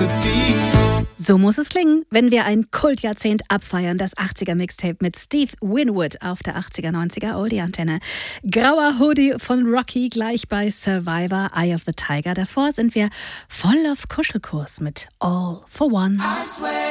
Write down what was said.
to be. So muss es klingen, wenn wir ein Kultjahrzehnt abfeiern. Das 80er-Mixtape mit Steve Winwood auf der 80er-90er Oldie-Antenne. Grauer Hoodie von Rocky gleich bei Survivor, Eye of the Tiger. Davor sind wir voll auf Kuschelkurs mit All for One.